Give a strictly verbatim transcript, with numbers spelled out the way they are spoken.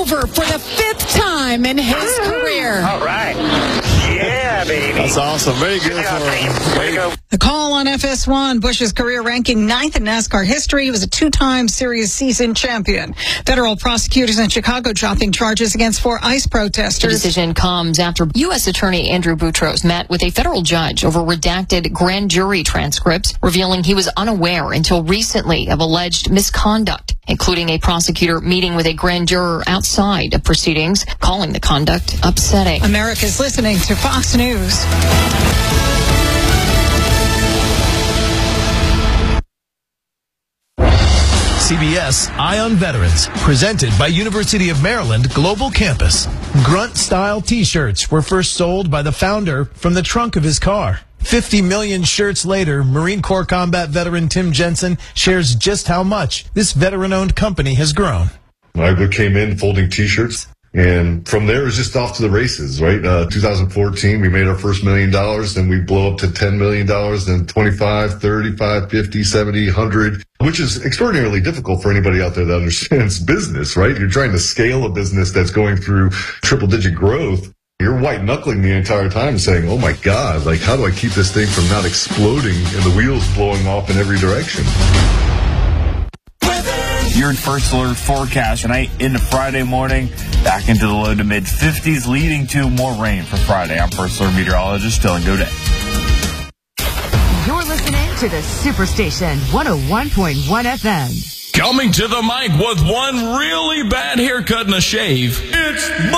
over for the fifth time in his career. All right. Yeah, baby. That's awesome. Very good Good for job, him. team. Way to go. The call on F S one, Busch's career ranking ninth in NASCAR history. He was a two-time series season champion. Federal prosecutors in Chicago dropping charges against four ICE The protesters. decision comes after U S Attorney Andrew Boutros met with a federal judge over redacted grand jury transcripts, revealing he was unaware until recently of alleged misconduct, including a prosecutor meeting with a grand juror outside of proceedings, calling the conduct upsetting. America's listening to Fox News. C B S Eye on Veterans, presented by University of Maryland Global Campus. Grunt-style T-shirts were first sold by the founder from the trunk of his car. fifty million shirts later, Marine Corps combat veteran Tim Jensen shares just how much this veteran-owned company has grown. I came in folding T-shirts, and from there it was just off to the races, right? Uh, two thousand fourteen, we made our first million dollars, then we blow up to ten million dollars, then twenty-five, thirty-five, fifty, seventy, one hundred, which is extraordinarily difficult for anybody out there that understands business, right? You're trying to scale a business that's going through triple-digit growth. You're white-knuckling the entire time saying, oh my God, like how do I keep this thing from not exploding and the wheels blowing off in every direction? You're in First Alert forecast tonight into Friday morning, back into the low to mid fifties, leading to more rain for Friday. I'm First Alert meteorologist Dylan Godet. You're listening to the Superstation one oh one point one F M. Coming to the mic with one really bad haircut and a shave, it's